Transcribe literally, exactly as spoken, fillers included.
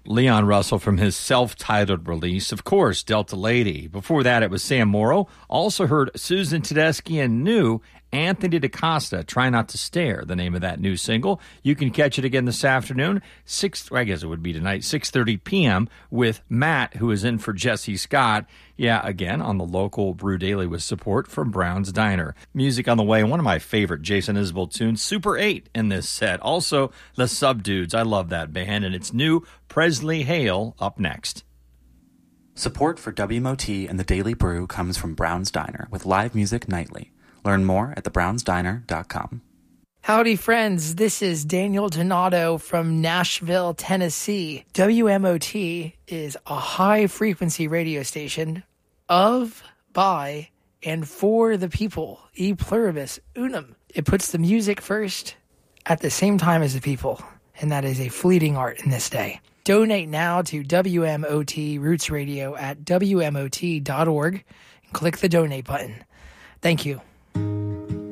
Leon Russell from his self-titled release. Of course, Delta Lady. Before that, it was Sam Morrow. Also heard Susan Tedeschi and new Anthony DaCosta, Try Not to Stare, the name of that new single. You can catch it again this afternoon, six, I guess it would be tonight, six thirty p.m. with Matt, who is in for Jesse Scott. Yeah, again, on the local Brew Daily with support from Brown's Diner. Music on the way, one of my favorite Jason Isbell tunes, Super eight in this set. Also, The Subdudes, I love that band, and it's new Presley Hale up next. Support for W M O T and the Daily Brew comes from Brown's Diner with live music nightly. Learn more at the browns diner dot com. Howdy, friends. This is Daniel Donato from Nashville, Tennessee. W M O T is a high-frequency radio station of, by, and for the people. E pluribus unum. It puts the music first at the same time as the people, and that is a fleeting art in this day. Donate now to W M O T Roots Radio at W M O T dot org and click the donate button. Thank you.